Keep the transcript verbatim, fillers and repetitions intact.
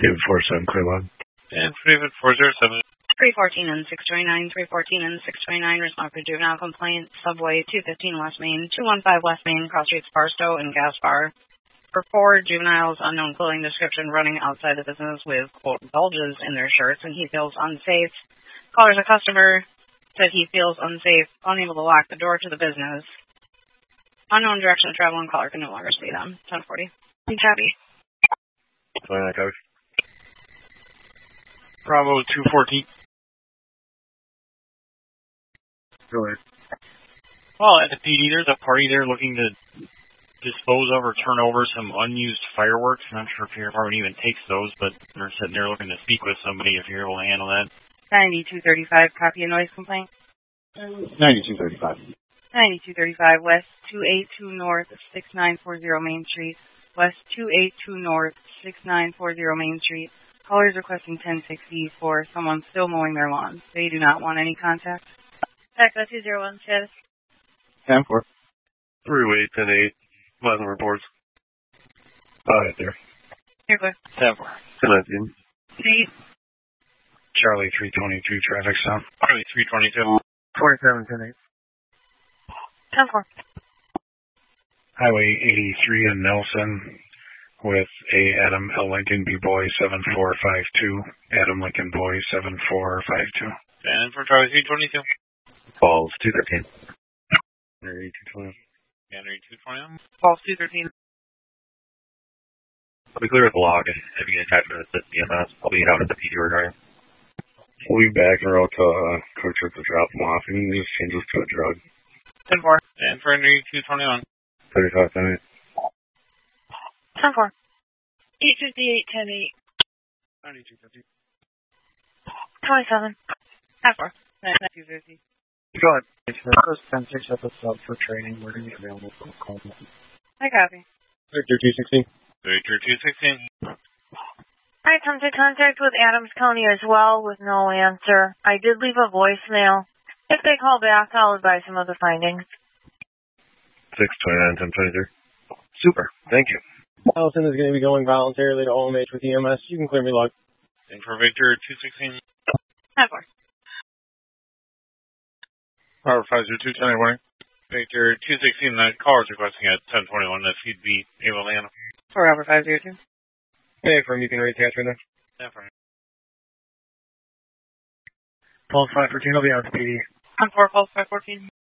David four seven, clear log. And for David four zero seven. three fourteen and six twenty-nine, three fourteen and six twenty-nine, respond for juvenile complaint, Subway two fifteen West Main, two one five West Main, cross streets Barstow and Gas Bar. For four juveniles, unknown clothing description, running outside the business with, quote, bulges in their shirts, and he feels unsafe. Caller's a customer, said he feels unsafe, unable to lock the door to the business. Unknown direction of travel, and caller can no longer see them. ten forty. Copy. twenty-nine, copy. Bravo two fourteen. Go ahead. Well, at the P D, there's a party there looking to dispose of or turn over some unused fireworks. I'm not sure if your department even takes those, but they're sitting there looking to speak with somebody if you're able to handle that. ninety-two thirty-five, copy a noise complaint. ninety-two thirty-five. ninety-two thirty-five, West two eighty-two North, six nine four zero Main Street. West two eighty-two North, six nine four zero Main Street. Callers requesting ten sixty for someone still mowing their lawn. They do not want any contact. Texas two zero one, status. ten four. Three way, ten eight. Pleasant reports. All right, there. You're clear. ten four. ten nineteen. Eight. Charlie three twenty-two, traffic stop. Charlie three twenty-two. twenty-seven, ten eight. ten four. Highway eighty-three in Nelson with A. Adam L. Lincoln, B. Boy seven four five two. Adam Lincoln, Boy seven four five two. And for Charlie three twenty-two. Falls two thirteen. Henry two twenty. Henry two twenty. False two thirteen. I'll be clear with the log and if you get attachment to the C M S, I'll be out at the P D regarding. We'll be back and route to uh, Coach to drop them off and just change us to a drug. ten four. And for Henry two twenty-one. thirty-five, ten eight. ten four. eight fifty-eight, ten eight. ninety-two fifty. twenty-seven. ten four. ninety-two fifty. Go ahead. First ten six up a sub for training. We're going to be available for a call. I copy. Victor two sixteen. Victor two sixteen. I come to contact with Adams County as well with no answer. I did leave a voicemail. If they call back, I'll advise them of the findings. six twenty-nine, ten twenty-three. Super. Thank you. Allison is going to be going voluntarily to O M H with E M S. You can clear me log. And for Victor two sixteen. ten four. Power five zero two, ten eight. Victor two sixteen, that caller's requesting at ten twenty-one if he'd be able to handle. For over five zero two. Hey, from you can reattach right there. Yeah, for Pulse five fourteen, I'll be out to P D. ten four, Pulse five fourteen.